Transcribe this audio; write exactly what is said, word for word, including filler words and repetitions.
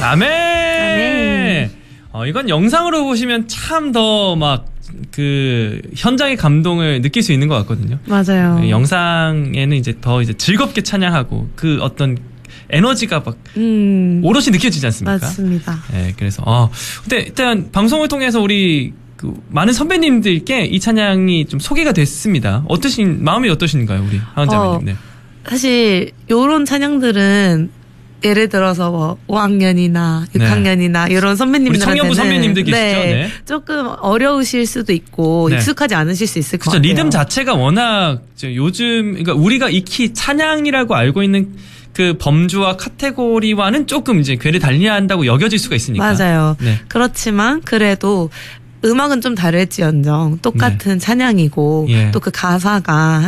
아멘. 아멘. 어, 이건 영상으로 보시면 참 더 막 그 현장의 감동을 느낄 수 있는 것 같거든요. 맞아요. 네, 영상에는 이제 더 이제 즐겁게 찬양하고 그 어떤 에너지가 막 음, 오롯이 느껴지지 않습니까? 맞습니다. 네, 그래서 어 근데 일단 방송을 통해서 우리 그 많은 선배님들께 이 찬양이 좀 소개가 됐습니다. 어떠신 마음이 어떠신가요, 우리 하은자매님? 어, 네. 사실 요런 찬양들은 예를 들어서 뭐 오 학년이나 육 학년이나 이런 우리 선배님들한테는 청년부 선배님들 계시죠? 네, 네. 조금 어려우실 수도 있고 네. 익숙하지 않으실 수 있을 것 그렇죠. 같아요. 리듬 자체가 워낙 요즘 그러니까 우리가 익히 찬양이라고 알고 있는 그 범주와 카테고리와는 조금 이제 궤를 달려야 한다고 여겨질 수가 있으니까. 맞아요. 네. 그렇지만 그래도 음악은 좀 다를지언정 똑같은 찬양이고 예. 또 그 가사가